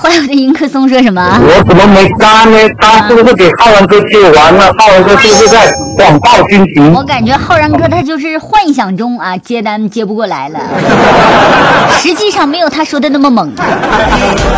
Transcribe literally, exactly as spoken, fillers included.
我的迎客松说什么？ 我怎么没干呢？他是不是给浩然哥接完了？浩然哥是不是在广告军情？ 我感觉浩然哥他就是幻想中啊接单接不过来了，实际上没有他说的那么猛。